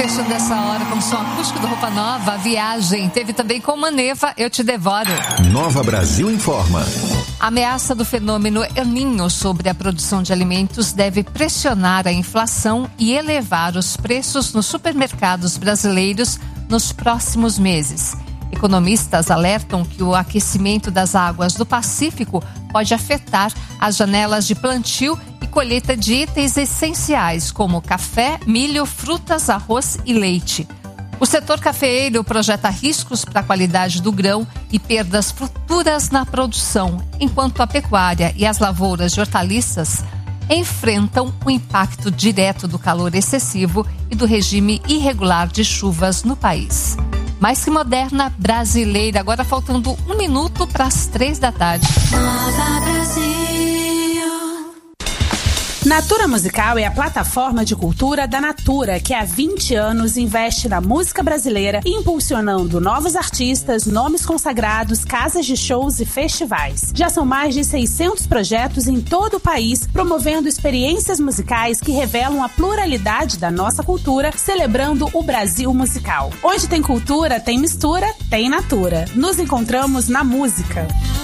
fechando essa hora com o som acústico do Roupa Nova, Viagem. Teve também com Maneva, Eu Te Devoro. Nova Brasil informa. A ameaça do fenômeno El Niño sobre a produção de alimentos deve pressionar a inflação e elevar os preços nos supermercados brasileiros nos próximos meses. Economistas alertam que o aquecimento das águas do Pacífico pode afetar as janelas de plantio e colheita de itens essenciais como café, milho, frutas, arroz e leite. O setor cafeeiro projeta riscos para a qualidade do grão e perdas futuras na produção, enquanto a pecuária e as lavouras de hortaliças enfrentam o impacto direto do calor excessivo e do regime irregular de chuvas no país. Mais que moderna, brasileira, agora faltando 1 minuto para as 3 da tarde. Nova Brasil. Natura Musical é a plataforma de cultura da Natura, que há 20 anos investe na música brasileira, impulsionando novos artistas, nomes consagrados, casas de shows e festivais. Já são mais de 600 projetos em todo o país, promovendo experiências musicais que revelam a pluralidade da nossa cultura, celebrando o Brasil musical. Onde tem cultura, tem mistura, tem Natura. Nos encontramos na música.